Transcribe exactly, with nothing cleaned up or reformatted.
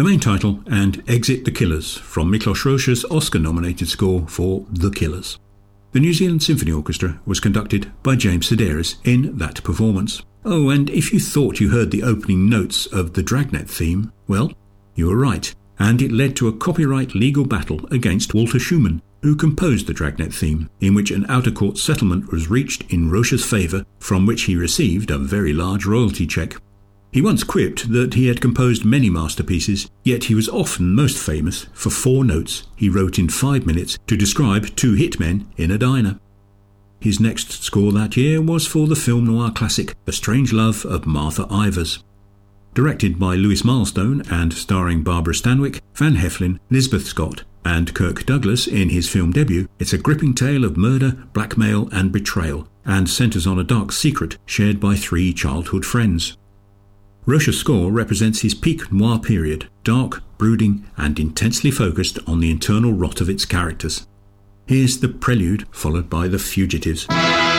The main title and Exit the Killers from Miklos Rozsa's Oscar-nominated score for The Killers. The New Zealand Symphony Orchestra was conducted by James Sedaris in that performance. Oh, and if you thought you heard the opening notes of the Dragnet theme, well, you were right, and it led to a copyright legal battle against Walter Schumann, who composed the Dragnet theme, in which an out-of-court settlement was reached in Rozsa's favour, from which he received a very large royalty cheque. He once quipped that he had composed many masterpieces, yet he was often most famous for four notes he wrote in five minutes to describe two hitmen in a diner. His next score that year was for the film noir classic The Strange Love of Martha Ivers. Directed by Louis Milestone and starring Barbara Stanwyck, Van Heflin, Lisbeth Scott and Kirk Douglas in his film debut, it's a gripping tale of murder, blackmail and betrayal, and centres on a dark secret shared by three childhood friends. Rozsa's score represents his peak noir period, dark, brooding and intensely focused on the internal rot of its characters. Here's the prelude, followed by the fugitives.